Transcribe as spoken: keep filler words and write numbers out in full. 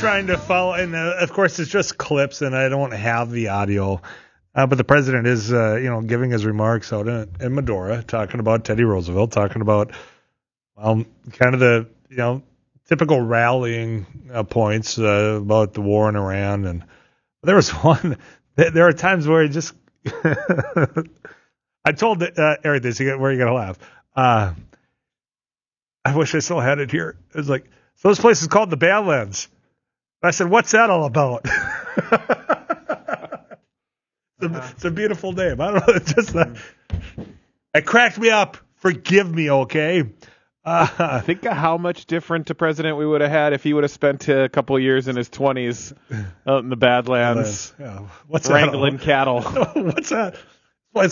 trying to follow, and uh, of course it's just clips, and I don't have the audio. Uh, but the president is, uh, you know, giving his remarks out in, in Medora, talking about Teddy Roosevelt, talking about, well, kind of the, you know, typical rallying uh, points uh, about the war in Iran. And there was one, there are times where he just, I told uh, Eric this, where are you going to laugh? Uh, I wish I still had it here. It was like, so this place is called the Badlands. I said, what's that all about? It's, a, it's a beautiful name. I don't know. It's just uh, it cracked me up. Forgive me, okay? Uh, Think of how much different a president we would have had if he would have spent a couple of years in his twenties out in the Badlands, yeah. What's wrangling that cattle. What's that?